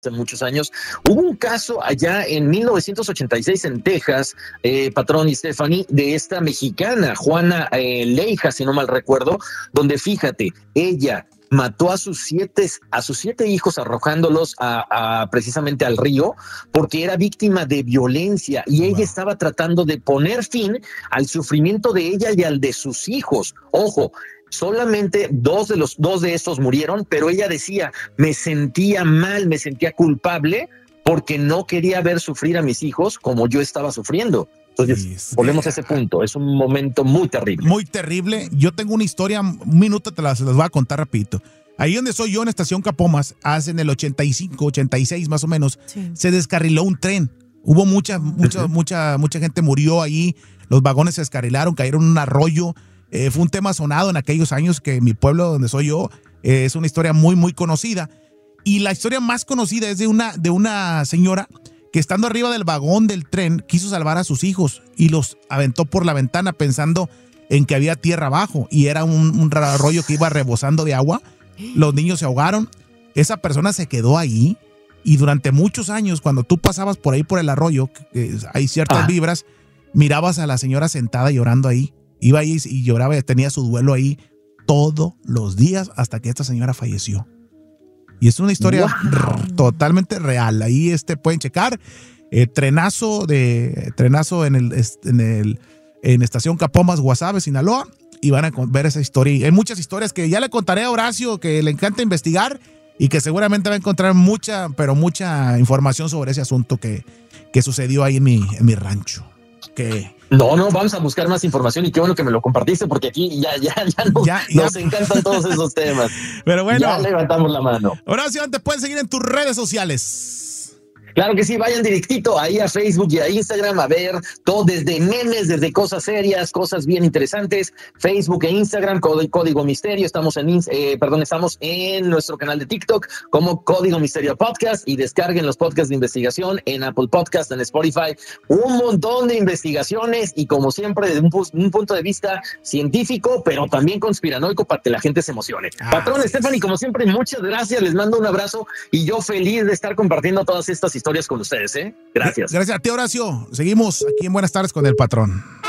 hace muchos años. Hubo un caso allá en 1986 en Texas, Patrón y Stephanie, de esta mexicana, Juana Leija, si no mal recuerdo, donde fíjate, ella mató a sus siete hijos arrojándolos precisamente al río porque era víctima de violencia y ella estaba tratando de poner fin al sufrimiento de ella y al de sus hijos. Ojo, solamente dos de estos murieron, pero ella decía, me sentía mal, me sentía culpable porque no quería ver sufrir a mis hijos como yo estaba sufriendo. Entonces, volvemos a ese punto. Es un momento muy terrible. Muy terrible. Yo tengo una historia, un minuto se las voy a contar rapidito. Ahí donde soy yo, en Estación Capomas, hace en el 85, 86 más o menos, se descarriló un tren. Hubo mucha gente murió ahí, los vagones se descarrilaron, cayeron en un arroyo. Fue un tema sonado en aquellos años que en mi pueblo donde soy yo, es una historia muy, muy conocida. Y la historia más conocida es de una señora que estando arriba del vagón del tren quiso salvar a sus hijos y los aventó por la ventana pensando en que había tierra abajo y era un arroyo que iba rebosando de agua. Los niños se ahogaron. Esa persona se quedó ahí y durante muchos años, cuando tú pasabas por ahí por el arroyo, hay ciertas vibras, mirabas a la señora sentada llorando ahí. Iba ahí y lloraba, tenía su duelo ahí todos los días hasta que esta señora falleció. Y es una historia totalmente real. Ahí pueden checar trenazo en Estación Capomas, Guasave, Sinaloa, y van a ver esa historia. Y hay muchas historias que ya le contaré a Horacio, que le encanta investigar y que seguramente va a encontrar mucha información sobre ese asunto que sucedió ahí en mi rancho. No, vamos a buscar más información y qué bueno que me lo compartiste porque aquí nos encantan todos esos temas. Pero bueno, ya levantamos la mano. Horacio, te pueden seguir en tus redes sociales. Claro que sí, vayan directito ahí a Facebook y a Instagram a ver todo, desde memes, desde cosas serias, cosas bien interesantes. Facebook e Instagram, Código Misterio. Estamos en nuestro canal de TikTok como Código Misterio Podcast y descarguen los podcasts de investigación en Apple Podcast, en Spotify. Un montón de investigaciones y como siempre desde un punto de vista científico, pero también conspiranoico para que la gente se emocione. Patrón, Stephanie, como siempre, muchas gracias. Les mando un abrazo y yo feliz de estar compartiendo todas estas historias con ustedes, Gracias. Gracias a ti, Horacio. Seguimos aquí en Buenas Tardes con el Patrón.